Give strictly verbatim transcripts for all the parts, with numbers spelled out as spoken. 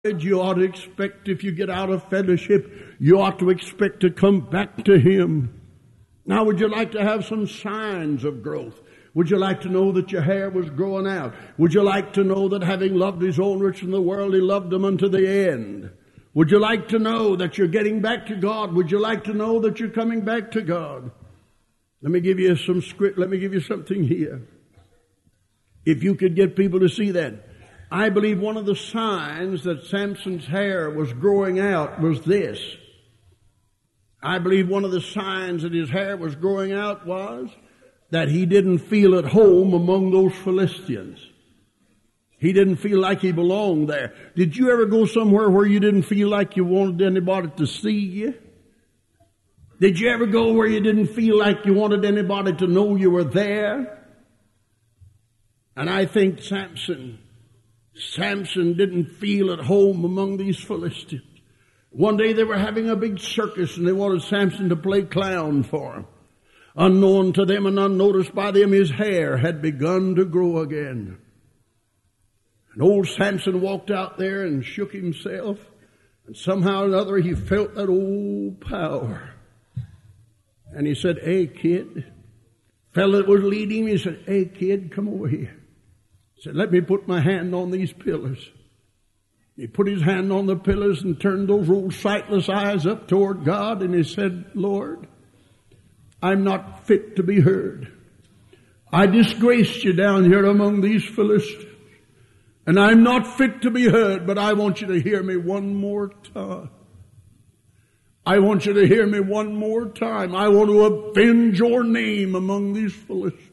You ought to expect, if you get out of fellowship, you ought to expect to come back to Him. Now, would you like to have some signs of growth? Would you like to know that your hair was growing out? Would you like to know that having loved His own rich in the world, He loved them unto the end? Would you like to know that you're getting back to God? Would you like to know that you're coming back to God? Let me give you some script. Let me give you something here. If you could get people to see that. I believe one of the signs that Samson's hair was growing out was this. I believe one of the signs that his hair was growing out was that he didn't feel at home among those Philistines. He didn't feel like he belonged there. Did you ever go somewhere where you didn't feel like you wanted anybody to see you? Did you ever go where you didn't feel like you wanted anybody to know you were there? And I think Samson... Samson didn't feel at home among these Philistines. One day they were having a big circus and they wanted Samson to play clown for them. Unknown to them and unnoticed by them, his hair had begun to grow again. And old Samson walked out there and shook himself, and somehow or another he felt that old power. And he said, "Hey, kid." Fellow that was leading him, he said, "Hey, kid, come over here." He said, "Let me put my hand on these pillars." He put his hand on the pillars and turned those old sightless eyes up toward God, and he said, "Lord, I'm not fit to be heard. I disgraced you down here among these Philistines, and I'm not fit to be heard, but I want you to hear me one more time. I want you to hear me one more time. I want to avenge your name among these Philistines."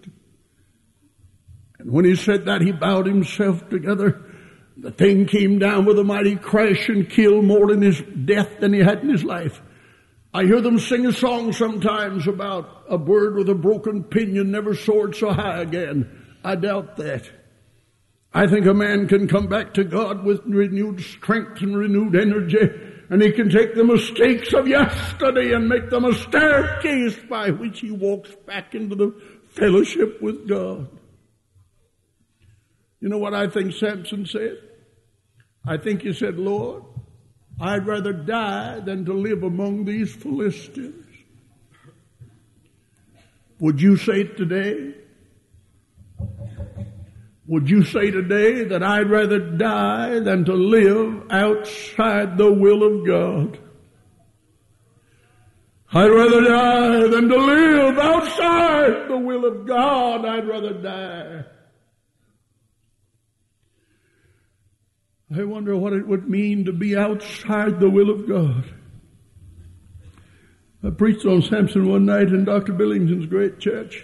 And when he said that, he bowed himself together. The thing came down with a mighty crash and killed more in his death than he had in his life. I hear them sing a song sometimes about a bird with a broken pinion never soared so high again. I doubt that. I think a man can come back to God with renewed strength and renewed energy, and he can take the mistakes of yesterday and make them a staircase by which he walks back into the fellowship with God. You know what I think Samson said? I think he said, "Lord, I'd rather die than to live among these Philistines." Would you say today? Would you say today that I'd rather die than to live outside the will of God? I'd rather die than to live outside the will of God. I'd rather die. I wonder what it would mean to be outside the will of God. I preached on Samson one night in Doctor Billington's great church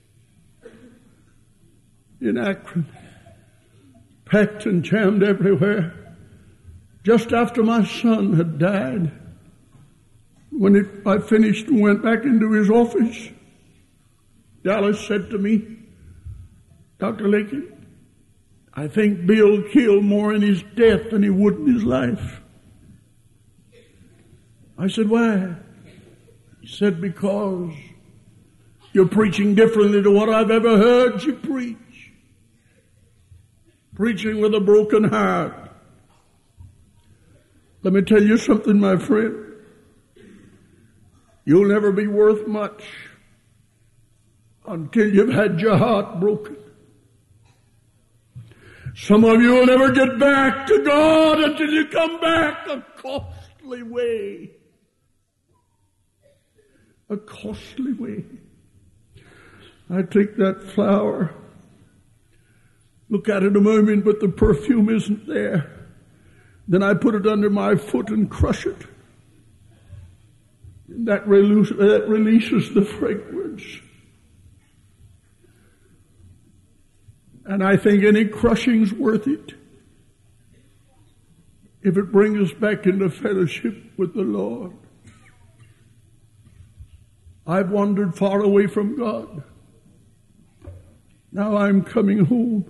in Akron. Packed and jammed everywhere. Just after my son had died, when it, I finished and went back into his office, Dallas said to me, "Doctor Lakin, I think Bill killed more in his death than he would in his life." I said, "Why?" He said, "Because you're preaching differently to what I've ever heard you preach. Preaching with a broken heart." Let me tell you something, my friend. You'll never be worth much until you've had your heart broken. Some of you will never get back to God until you come back a costly way. A costly way. I take that flower, look at it a moment, but the perfume isn't there. Then I put it under my foot and crush it. And that, release, that releases the fragrance. And I think any crushing's worth it if it brings us back into fellowship with the Lord. I've wandered far away from God. Now I'm coming home.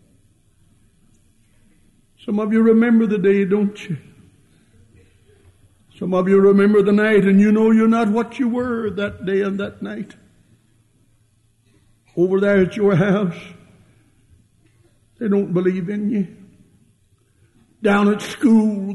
Some of you remember the day, don't you? Some of you remember the night, and you know you're not what you were that day and that night. Over there at your house, they don't believe in you. down at school.